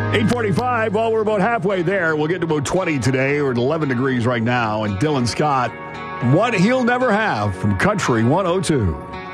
8:45. Well, we're about halfway there. We'll get to about 20 today. We're at 11 degrees right now. And Dylan Scott, what he'll never have from Country 102.